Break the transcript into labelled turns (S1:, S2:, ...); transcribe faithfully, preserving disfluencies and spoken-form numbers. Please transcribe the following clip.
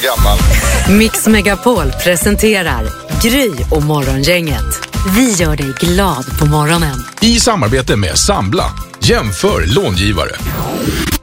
S1: gammal.
S2: Mix Megapol presenterar Gry och Morgongänget. Vi gör dig glad på morgonen.
S3: I samarbete med Sambla. Jämför långivare.